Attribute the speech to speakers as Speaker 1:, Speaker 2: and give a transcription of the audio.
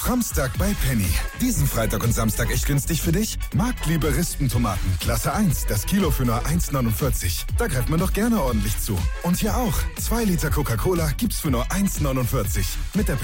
Speaker 1: Framstag bei Penny. Diesen Freitag und Samstag echt günstig für dich? Marktliebe Rispentomaten, Klasse 1, das Kilo für nur 1,49. Da greift man doch gerne ordentlich zu. Und hier auch, 2 Liter Coca-Cola gibt's für nur 1,49. Mit der